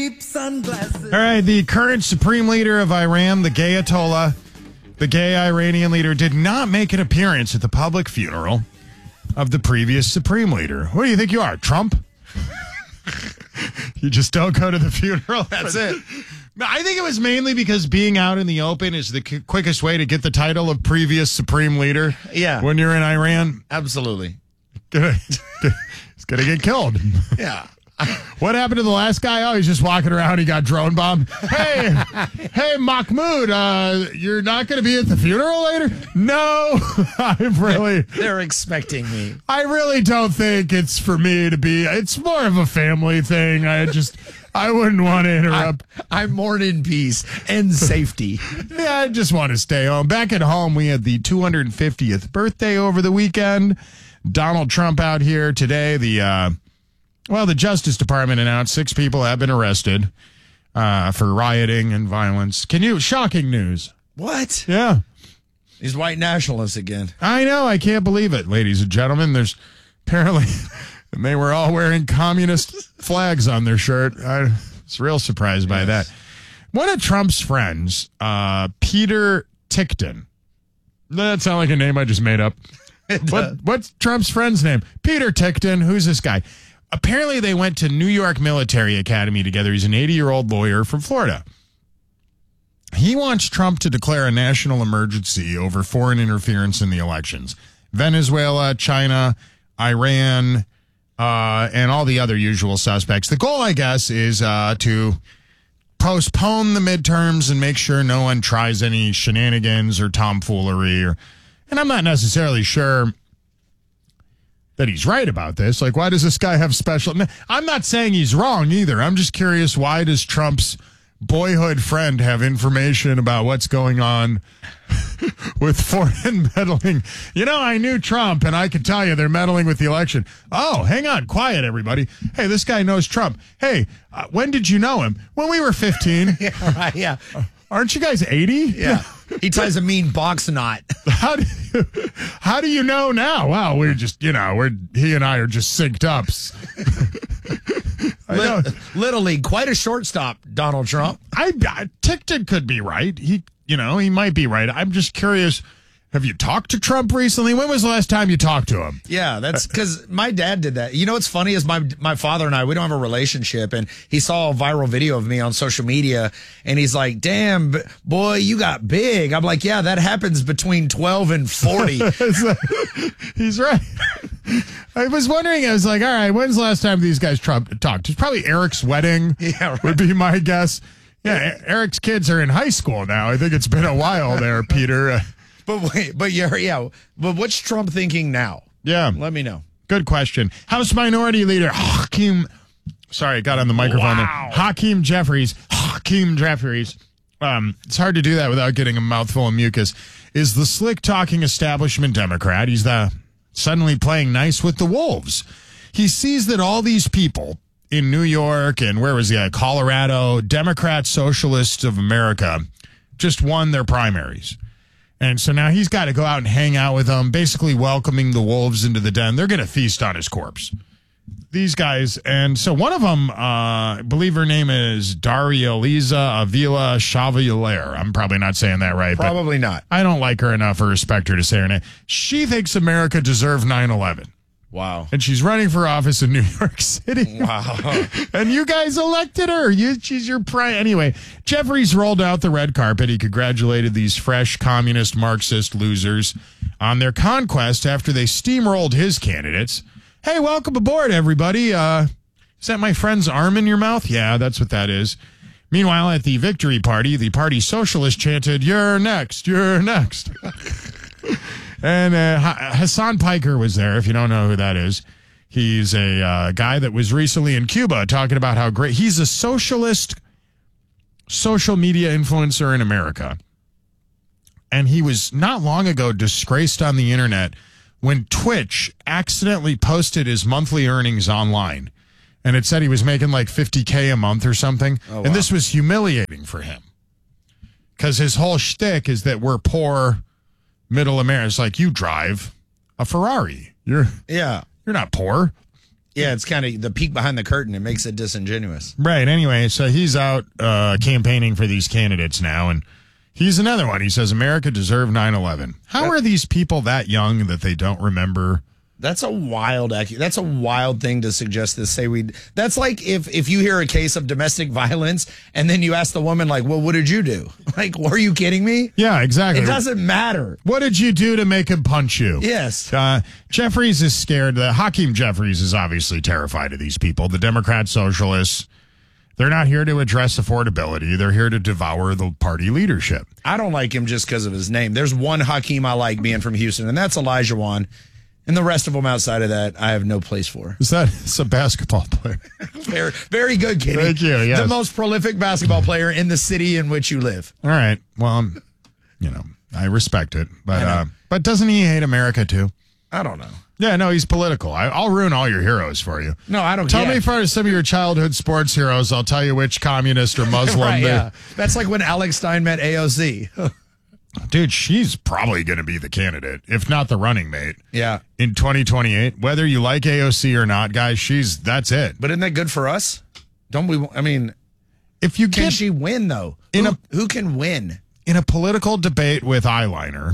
Sunglasses. All right, the current supreme leader of Iran, the gay Ayatollah, the gay Iranian leader, did not make an appearance at the public funeral of the previous supreme leader. What do you think you are, Trump? You just don't go to the funeral? That's it. I think it was mainly because being out in the open is the quickest way to get the title of previous supreme leader. Yeah. When you're in Iran. Absolutely. He's going to get killed. Yeah. What happened to the last guy? Oh, he's just walking around. He got drone bombed. Hey, Mahmoud, you're not going to be at the funeral later? No, They're expecting me. I really don't think it's for me to be. It's more of a family thing. I wouldn't want to interrupt. I'm mourning in peace and safety. Yeah, I just want to stay home. Back at home, we had the 250th birthday over the weekend. Donald Trump out here today. The Justice Department announced 6 people have been arrested for rioting and violence. Shocking news. What? Yeah. These white nationalists again. I know. I can't believe it, ladies and gentlemen. There's apparently, and they were all wearing communist flags on their shirt. I was real surprised by that. One of Trump's friends, Peter Tickton. That sound like a name I just made up. What's Trump's friend's name? Peter Tickton. Who's this guy? Apparently, they went to New York Military Academy together. He's an 80-year-old lawyer from Florida. He wants Trump to declare a national emergency over foreign interference in the elections. Venezuela, China, Iran, and all the other usual suspects. The goal, I guess, is to postpone the midterms and make sure no one tries any shenanigans or tomfoolery. And I'm not necessarily sure that he's right about this. Like, why does this guy have special... I'm not saying he's wrong either. I'm just curious, why does Trump's boyhood friend have information about what's going on with foreign meddling? I knew Trump, and I can tell you they're meddling with the election. Oh, hang on. Quiet, everybody. Hey, this guy knows Trump. Hey, when did you know him? When we were 15. Yeah, right, yeah. Aren't you guys 80? Yeah. He ties a mean box knot. How do you know now? Wow, we're just, he and I are just synced up. Little League, quite a shortstop, Donald Trump. Tickton could be right. He might be right. I'm just curious. Have you talked to Trump recently? When was the last time you talked to him? Yeah, that's because my dad did that. What's funny is my father and I, we don't have a relationship, and he saw a viral video of me on social media, and he's like, damn, boy, you got big. I'm like, yeah, that happens between 12 and 40. He's right. I was wondering, I was like, all right, when's the last time these guys talked? It's probably Eric's wedding, would be my guess. Yeah, Eric's kids are in high school now. I think it's been a while there, Peter. But what's Trump thinking now? Yeah. Let me know. Good question. House Minority Leader Hakeem, sorry, I got on the microphone there. Hakeem Jeffries. It's hard to do that without getting a mouthful of mucus. Is the slick-talking establishment Democrat. He's suddenly playing nice with the wolves. He sees that all these people in New York and where was he at? Colorado, Democrat Socialists of America, just won their primaries. And so now he's got to go out and hang out with them, basically welcoming the wolves into the den. They're going to feast on his corpse. These guys. And so one of them, I believe her name is Daria Liza Avila Chevalier. I'm probably not saying that right. Probably not. I don't like her enough or respect her to say her name. She thinks America deserved 9/11. Wow. And she's running for office in New York City. Wow. And you guys elected her. She's your pride. Anyway, Jeffries rolled out the red carpet. He congratulated these fresh communist Marxist losers on their conquest after they steamrolled his candidates. Hey, welcome aboard, everybody. Is that my friend's arm in your mouth? Yeah, that's what that is. Meanwhile, at the victory party, the party socialist chanted, "You're next, you're next." And Hassan Piker was there, if you don't know who that is. He's a guy that was recently in Cuba talking about how great... He's a socialist social media influencer in America. And he was not long ago disgraced on the internet when Twitch accidentally posted his monthly earnings online. And it said he was making like $50K a month or something. Oh, wow. And this was humiliating for him. Because his whole shtick is that we're poor... middle America. It's like, you drive a Ferrari. You're not poor. Yeah, it's kind of the peek behind the curtain. It makes it disingenuous. Right. Anyway, so he's out campaigning for these candidates now, and he's another one. He says America deserved 9/11. How are these people that young that they don't remember? That's a wild thing to suggest this. That's like if you hear a case of domestic violence and then you ask the woman, like, well, what did you do? Like, are you kidding me? Yeah, exactly. It doesn't matter. What did you do to make him punch you? Yes. Jeffries is scared. Hakeem Jeffries is obviously terrified of these people. The Democrat socialists, they're not here to address affordability. They're here to devour the party leadership. I don't like him just because of his name. There's one Hakeem I like being from Houston, and that's Elijah Wan. And the rest of them outside of that, I have no place for. It's a basketball player. Very, very good, Kenny. Thank you. Yes. The most prolific basketball player in the city in which you live. All right. Well, I respect it. But doesn't he hate America too? I don't know. Yeah, no, he's political. I'll ruin all your heroes for you. No, I don't. Tell me for some of your childhood sports heroes. I'll tell you which communist or Muslim. Right, yeah. That's like when Alex Stein met AOC. Dude, she's probably going to be the candidate, if not the running mate. Yeah. In 2028, whether you like AOC or not, guys, that's it. But isn't that good for us? Don't we? I mean, can she win though? Who can win in a political debate with eyeliner?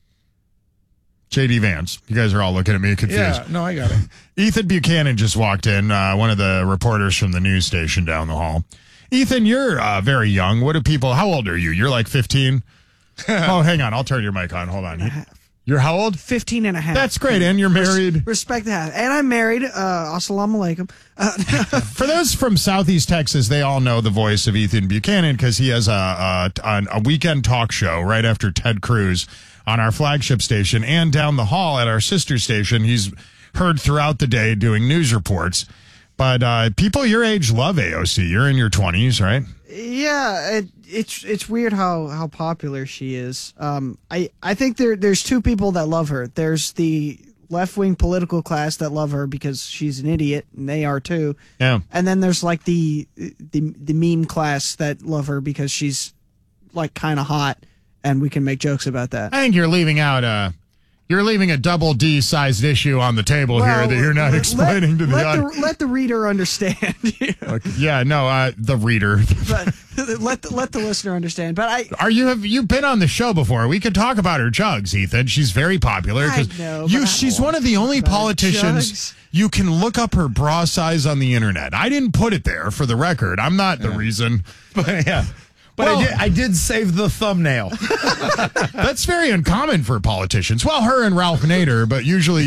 JD Vance. You guys are all looking at me confused. Yeah, no, I got it. Ethan Buchanan just walked in, one of the reporters from the news station down the hall. Ethan, you're very young. How old are you? You're like 15? Oh, hang on. I'll turn your mic on. Hold on. You're how old? 15 and a half. That's great. And you're married? Respect that. And I'm married. Assalamu alaikum. For those from Southeast Texas, they all know the voice of Ethan Buchanan because he has a weekend talk show right after Ted Cruz on our flagship station, and down the hall at our sister station. He's heard throughout the day doing news reports. But people your age love AOC. You're in your 20s, right? Yeah, it's weird how popular she is. I think there's two people that love her. There's the left-wing political class that love her because she's an idiot, and they are too. Yeah. And then there's like the meme class that love her because she's like kind of hot, and we can make jokes about that. I think you're leaving out you're leaving a double D sized issue on the table here that you're not explaining to the audience. Let the reader understand. Okay. Yeah, no, the reader. But let the listener understand. But have you been on the show before? We could talk about her jugs, Ethan. She's very popular. I know. She's one of the only politicians you can look up her bra size on the internet. I didn't put it there for the record. I'm not the reason. But yeah. But I did save the thumbnail. That's very uncommon for politicians. Well, her and Ralph Nader, but usually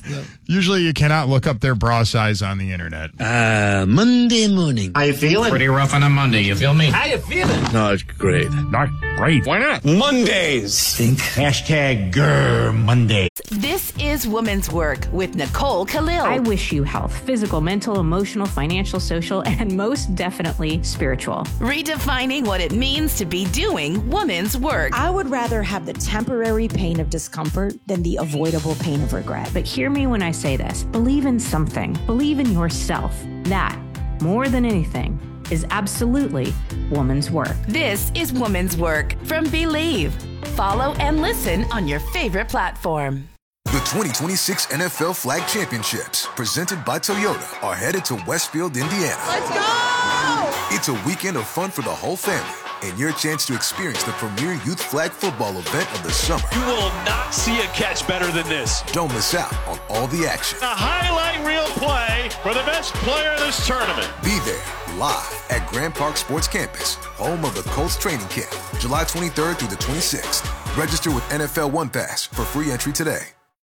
you cannot look up their bra size on the internet. Monday morning. How you feeling? Pretty rough on a Monday, you feel me? How you feeling? Not great. Not great. Why not? Mondays. Stink. Hashtag Grr Monday. This is Woman's Work with Nicole Khalil. I wish you health, physical, mental, emotional, financial, social, and most definitely spiritual. Redefining what it means to be doing woman's work. I would rather have the temporary pain of discomfort than the avoidable pain of regret. But hear me when I say this. Believe in something. Believe in yourself. That, more than anything, is absolutely woman's work. This is Woman's Work from Believe. Follow and listen on your favorite platform. The 2026 NFL Flag Championships, presented by Toyota, are headed to Westfield, Indiana. Let's go! It's a weekend of fun for the whole family and your chance to experience the premier youth flag football event of the summer. You will not see a catch better than this. Don't miss out on all the action. A highlight reel play for the best player in this tournament. Be there live at Grand Park Sports Campus, home of the Colts training camp, July 23rd through the 26th. Register with NFL One Pass for free entry today.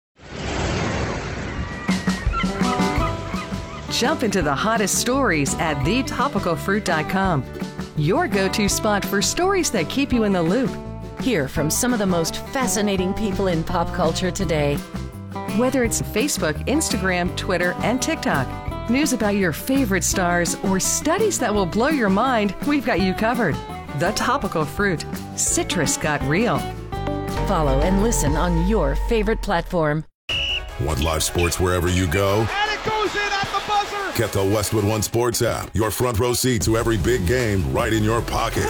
Jump into the hottest stories at thetopicalfruit.com. Your go-to spot for stories that keep you in the loop. Hear from some of the most fascinating people in pop culture today. Whether it's Facebook, Instagram, Twitter, and TikTok, news about your favorite stars, or studies that will blow your mind, we've got you covered. The Topical Fruit. Citrus got real. Follow and listen on your favorite platform. Want live sports wherever you go? And it goes in at the buzzer! Get the Westwood One Sports app. Your front row seat to every big game right in your pocket.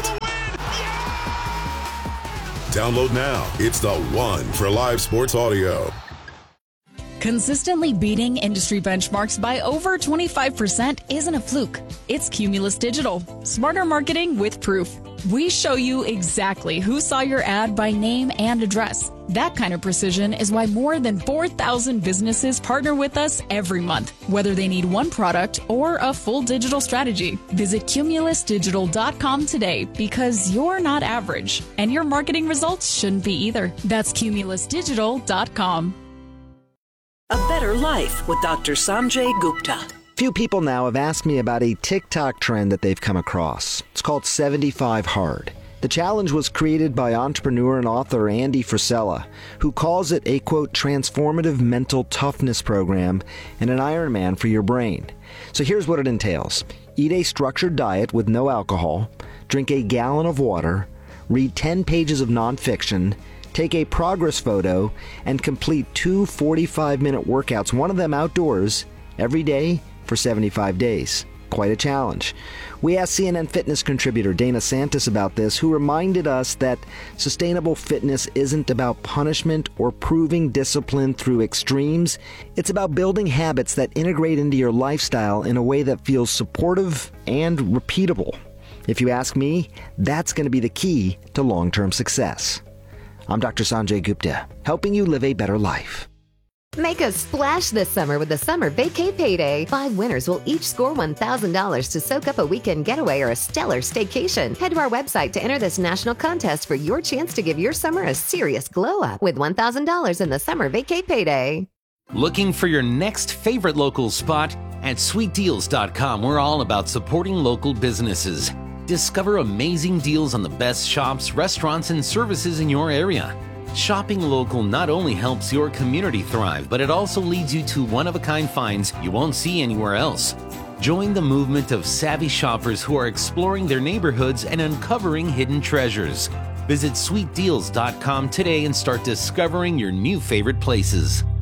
Download now. It's the one for live sports audio. Consistently beating industry benchmarks by over 25% isn't a fluke. It's Cumulus Digital. Smarter marketing with proof. We show you exactly who saw your ad by name and address. That kind of precision is why more than 4,000 businesses partner with us every month, whether they need one product or a full digital strategy. Visit cumulusdigital.com today because you're not average, and your marketing results shouldn't be either. That's cumulusdigital.com. A Better Life with Dr. Sanjay Gupta. Few people now have asked me about a TikTok trend that they've come across. It's called 75 Hard. The challenge was created by entrepreneur and author Andy Frisella, who calls it a, quote, transformative mental toughness program and an Ironman for your brain. So here's what it entails. Eat a structured diet with no alcohol, drink a gallon of water, read 10 pages of nonfiction, take a progress photo, and complete 2 45-minute workouts, one of them outdoors, every day for 75 days. Quite a challenge. We asked CNN Fitness contributor Dana Santis about this, who reminded us that sustainable fitness isn't about punishment or proving discipline through extremes. It's about building habits that integrate into your lifestyle in a way that feels supportive and repeatable. If you ask me, that's going to be the key to long-term success. I'm Dr. Sanjay Gupta, helping you live a better life. Make a splash this summer with the Summer Vacay Payday. 5 winners will each score $1,000 to soak up a weekend getaway or a stellar staycation. Head to our website to enter this national contest for your chance to give your summer a serious glow-up with $1,000 in the Summer Vacay Payday. Looking for your next favorite local spot? At sweetdeals.com, we're all about supporting local businesses. Discover amazing deals on the best shops, restaurants, and services in your area. Shopping local not only helps your community thrive, but it also leads you to one-of-a-kind finds you won't see anywhere else. Join the movement of savvy shoppers who are exploring their neighborhoods and uncovering hidden treasures. Visit sweetdeals.com today and start discovering your new favorite places.